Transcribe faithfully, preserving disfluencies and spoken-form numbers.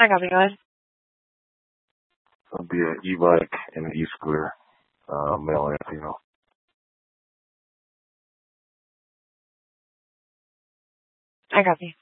I copy. Go ahead. It'll be an e-bike and an e-scooter, uh, male and female. I copy.